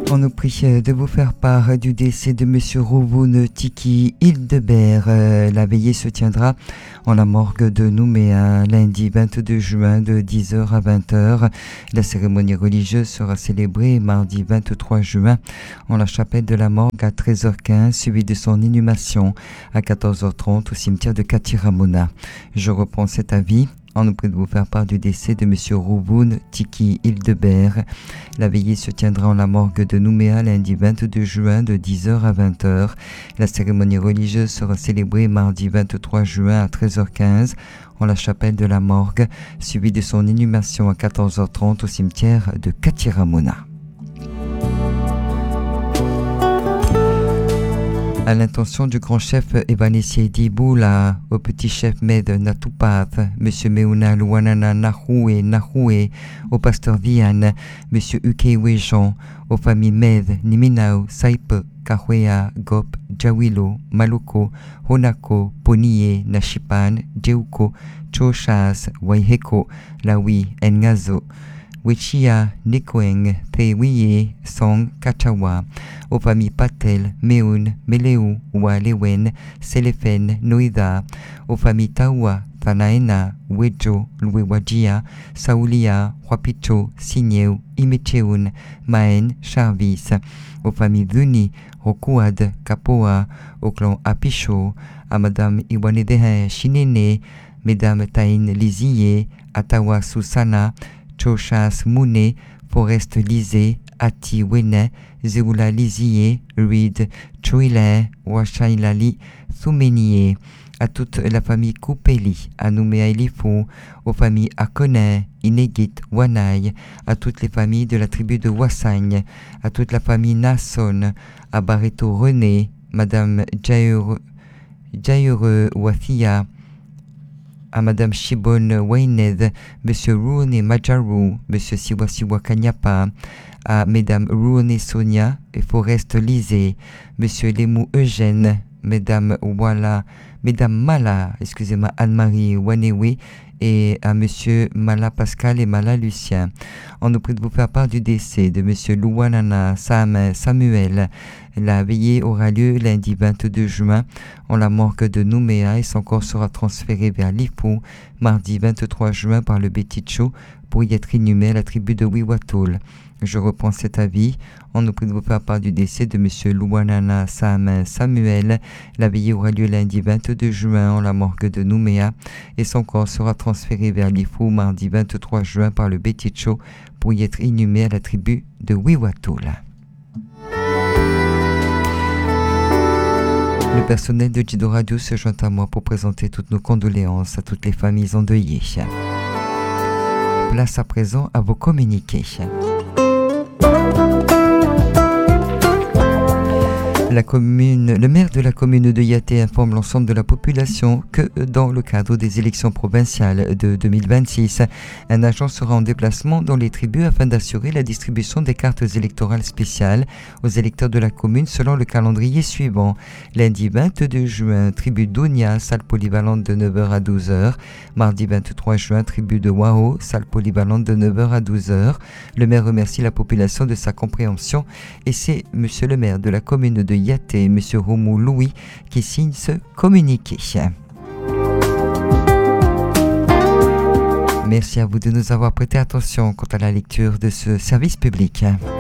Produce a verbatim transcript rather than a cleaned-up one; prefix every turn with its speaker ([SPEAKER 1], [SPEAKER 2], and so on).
[SPEAKER 1] On nous prie de vous faire part du décès de Monsieur Rouvoun Tiki Hildebert. La veillée se tiendra en la morgue de Nouméa lundi vingt-deux juin de dix heures à vingt heures. La cérémonie religieuse sera célébrée mardi vingt-trois juin en la chapelle de la morgue à treize heures quinze, suivie de son inhumation à quatorze heures trente au cimetière de Katiramona. Je reprends cet avis. On nous prie de vous faire part du décès de Monsieur Rouvoun Tiki Hildebert. La veillée se tiendra en la morgue de Nouméa lundi vingt-deux juin de dix heures à vingt heures. La cérémonie religieuse sera célébrée mardi vingt-trois juin à treize heures quinze en la chapelle de la morgue, suivie de son inhumation à quatorze heures trente au cimetière de Katiramona. À l'intention du grand chef Evanessier Diboula, au petit chef Med Natupath, M. Meuna Luanana Nahoué Nahoué, au pasteur Vian, M. Ukewe Jean, aux familles Med, Niminau, Saipe, Kahwea, Gop, Jawilo, Maluko, Honako, Ponie, Nashipan, Jeuko, Choshas, Waiheko, Lawi, Ngazo, Wichia, Nikoeng, Tewiye, Song, Kachawa, aux familles Patel, Meun, Meleu, Walewen, Selefen, Noida, aux familles Tawa, Tanaena, Wejo, Luewajia, Saulia, Huapicho, Signeu, Imecheun, Maen, Charvis, aux familles Duni, Rokuad, Kapoa, au clan Apicho, à Madame Iwanedehe, Shinene, Mesdames Taïn Liziye, Atawa Susana, Choshas Mouné, Forest Lisé, Ati Wene, Zeoula Lizié, Reed, Choile, Washailali, Soumenié, à toute la famille Koupeli, à Nouméa Elifou, aux familles Akone, Inegit, Wanai, à toutes les familles de la tribu de Wassagne, à toute la famille Nasson, à Barreto René, Madame Jaure, Jaure Wathia, à Madame Shibon Wained, Monsieur Rooney Majarou, Monsieur Siwasiwa Kanyapa, à Mesdames Rooney Sonia et Forest Lisé, Monsieur Lemou Eugène, Mesdames Wala, Mesdames Mala, excusez-moi, Anne-Marie Wanewe, et à Monsieur Mala Pascal et Mala Lucien. On nous prie de vous faire part du décès de Monsieur Louanana Sam Samuel. La veillée aura lieu lundi vingt-deux juin en la morgue de Nouméa et son corps sera transféré vers l'Ifou mardi vingt-trois juin par le Beticho pour y être inhumé à la tribu de Wiwatol. Je reprends cet avis. On nous prie de vous faire part du décès de Monsieur Louanana Sam Samuel. La veillée aura lieu lundi vingt-deux juin en la morgue de Nouméa et son corps sera transféré vers l'Ifou mardi vingt-trois juin par le Beticho pour y être inhumé à la tribu de Wiwatol. Le personnel de Jido Radio se joint à moi pour présenter toutes nos condoléances à toutes les familles endeuillées. Place à présent à vos communiqués. La commune, le maire de la commune de Yaté informe l'ensemble de la population que dans le cadre des élections provinciales de deux mille vingt-six, un agent sera en déplacement dans les tribus afin d'assurer la distribution des cartes électorales spéciales aux électeurs de la commune selon le calendrier suivant. Lundi vingt-deux juin, tribu d'Ounia, salle polyvalente de neuf heures à douze heures. Mardi vingt-trois juin, tribu de Wao, salle polyvalente de neuf heures à douze heures. Le maire remercie la population de sa compréhension et c'est monsieur le maire de la commune de Yaté, M. Romou Louis, qui signe ce communiqué. Merci à vous de nous avoir prêté attention quant à la lecture de ce service public.